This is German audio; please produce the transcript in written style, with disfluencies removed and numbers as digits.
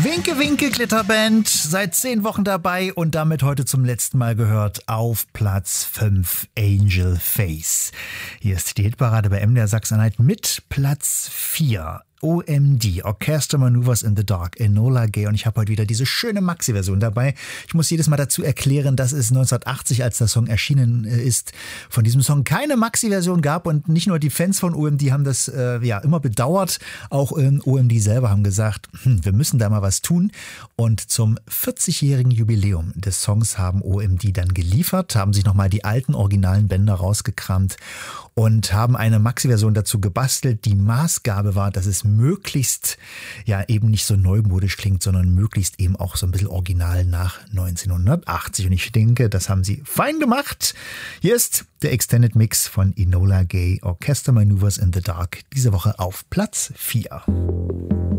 Winke Winke Glitterband, seit 10 Wochen dabei und damit heute zum letzten Mal gehört auf Platz 5 Angel Face. Hier ist die Hitparade bei MDR Sachsen-Anhalt mit Platz 4. OMD, Orchestra Maneuvers in the Dark, Enola Gay. Und ich habe heute wieder diese schöne Maxi-Version dabei. Ich muss jedes Mal dazu erklären, dass es 1980, als der Song erschienen ist, von diesem Song keine Maxi-Version gab. Und nicht nur die Fans von OMD haben das immer bedauert. Auch OMD selber haben gesagt, wir müssen da mal was tun. Und zum 40-jährigen Jubiläum des Songs haben OMD dann geliefert, haben sich nochmal die alten originalen Bänder rausgekramt und haben eine Maxi-Version dazu gebastelt. Die Maßgabe war, dass es möglichst eben nicht so neumodisch klingt, sondern möglichst eben auch so ein bisschen original nach 1980. Und ich denke, das haben sie fein gemacht. Hier ist der Extended Mix von Enola Gay, Orchestra Maneuvers in the Dark, diese Woche auf Platz 4.